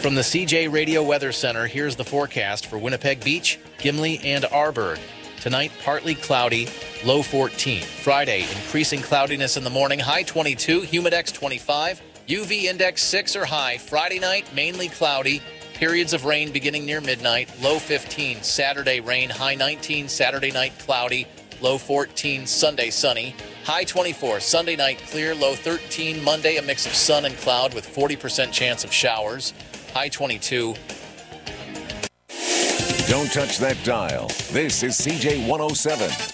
From the CJ Radio Weather Center, here's the forecast for Winnipeg Beach, Gimli, and Arborg. Tonight, partly cloudy, low 14. Friday, increasing cloudiness in the morning, high 22, humidex 25, UV index 6 or high. Friday night, mainly cloudy, periods of rain beginning near midnight, low 15. Saturday, rain, high 19. Saturday night, cloudy, low 14. Sunday, sunny, high 24. Sunday night, clear, low 13. Monday, a mix of sun and cloud with 40% chance of showers. High 22. Don't touch that dial. This is CJ 107.